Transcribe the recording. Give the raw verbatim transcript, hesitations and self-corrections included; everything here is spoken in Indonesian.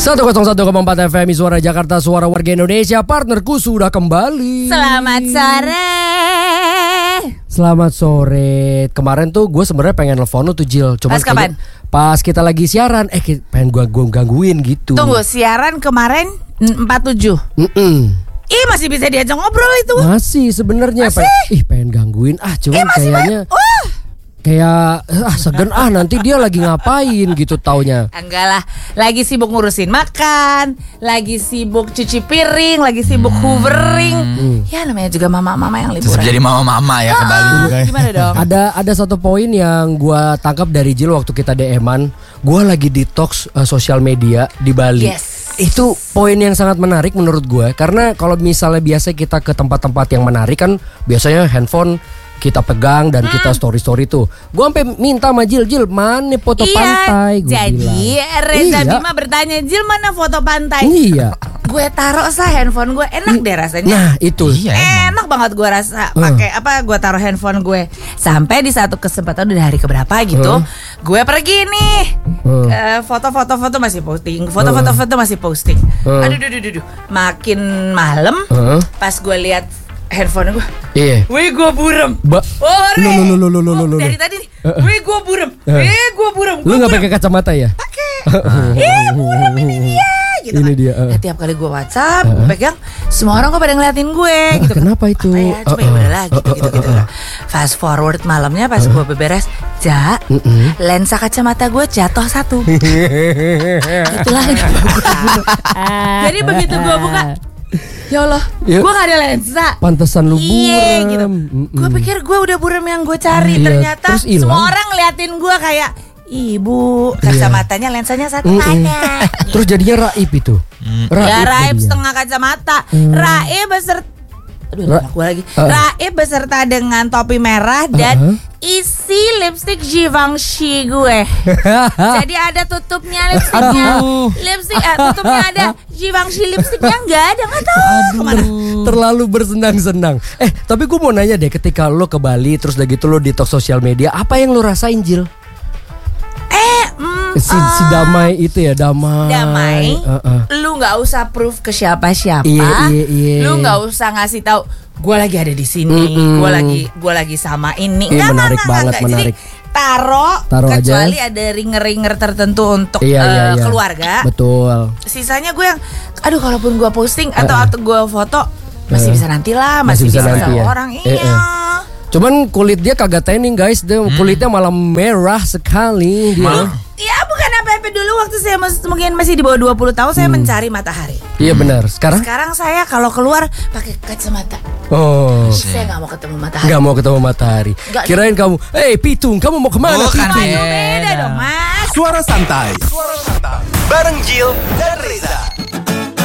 seratus satu koma empat F M Suara Jakarta, suara warga Indonesia. Partnerku sudah kembali. Selamat sore. Selamat sore. Kemarin tuh gue sebenarnya pengen telepon lu tuh Jil. Cuman pas kapan? Pas kita lagi siaran. Eh pengen gue gangguin gitu. Tunggu, siaran kemarin empat puluh tujuh. Mm-mm. Ih masih bisa diajak ngobrol itu. Masih sebenarnya. Pe- Ih pengen gangguin. Ah cuman Ih, masih kayaknya ma- uh. Kayak ah segen ah nanti dia lagi ngapain gitu taunya. Enggak lah, lagi sibuk ngurusin makan, lagi sibuk cuci piring, lagi sibuk hmm. hoovering. Hmm. Ya namanya juga mama-mama yang liburan. Terus jadi mama-mama ya ah, kembali juga. Gimana dong? Ada ada satu poin yang gue tangkap dari Jil waktu kita D M-an. Gue lagi detox uh, sosial media di Bali. Yes. Itu poin yang sangat menarik menurut gue. Karena kalau misalnya biasa kita ke tempat-tempat yang menarik kan biasanya handphone kita pegang dan hmm. kita story-story tuh. Gue sampai minta sama Jil, Jil mana foto iya, pantai? Gua jadi bilang. Reza iya. Bima bertanya, Jil mana foto pantai? Iya. Gue taruh sah handphone gue, enak deh rasanya. Nah itu. Iya, enak banget gue rasa pakai uh. apa? Gue taruh handphone gue. Sampai di satu kesempatan udah hari keberapa gitu, uh. gue pergi nih. Uh. Uh, foto-foto-foto masih posting, foto-foto-foto masih posting. Uh. Aduh, aduh, aduh, aduh. Makin malam, uh. pas gue lihat handphone gue, iya. Wih gue burem. Ba- oh, lo, lo, lo, lo, lo, lo. Dari tadi nih, uh, uh. Wih gue burem. Uh. Wih gue burem. Lu nggak pakai kacamata ya? Pakai. Ih burem ini dia. Gitu ini kan. dia. Uh. Nah, tiap kali gue WhatsApp, uh. gue pegang, semua orang kok pada ngeliatin gue. Uh, gitu. Kenapa itu? Apa ya? Coba uh, ya udahlah gitu, uh, gitu, gitu. Uh, uh. Fast forward malamnya pas uh. gue beberes, ja, uh, uh. lensa kacamata gue jatuh satu. Itulah yang gue buka. Jadi begitu gue buka, ya Allah, ya. Gue gak ada lensa. Pantesan lu buram. Iya gitu. Gue pikir gue udah buram yang gue cari. Iya. Ternyata semua orang ngeliatin gue kayak, ibu kacamatanya lensanya satu mm-mm. mana. Terus jadinya raib itu. mm. Raib Ya raib jadinya. setengah kacamata. mm. Raib beserta Aduh Ra- anak gue lagi uh. Raib beserta dengan topi merah dan uh-huh. isi lipstick Givenchy gue. Jadi ada tutupnya lipsticknya. Lipstick eh, tutupnya ada Givenchy, lipsticknya nggak ada, nggak tahu kemana. Terlalu bersenang-senang. Eh tapi gue mau nanya deh, ketika lo ke Bali terus udah gitu lo detox sosial media, apa yang lo rasain Jil? Eh mm, Si, uh, si damai itu ya, damai. Damai. Uh-uh. Lu nggak usah proof ke siapa-siapa. Iya, iya, iya. Lu nggak usah ngasih tahu gue lagi ada di sini, Mm-mm. gue lagi gue lagi sama ini. Iya, Nggak, menarik nggak, banget, nggak. menarik. Jadi taro, Taro kecuali aja. ada ringer-ringer tertentu untuk Iya, uh, iya, iya. keluarga. Betul. Sisanya gue yang, aduh kalaupun gue posting atau Uh-uh. atau gue foto masih Uh. bisa nantilah, masih, Masih bisa bisa, nanti sama ya. orang. Eh, Iya. eh. Cuman kulit dia kagak tanning guys, dia Hmm. kulitnya malah merah sekali dia. Malah. Ya bukan apa-apa dulu waktu saya mas- mungkin masih di bawah dua puluh tahun saya mencari matahari. Iya benar. Sekarang? Sekarang saya kalau keluar pakai kacamata. Oh. Saya nggak mau ketemu matahari. Nggak mau ketemu matahari. Nggak. Kirain kamu, eh Pitung, kamu mau kemana Bukan, Pitung? Aduh beda dong mas. Suara santai. Suara santai. Bareng Jill dan Reza.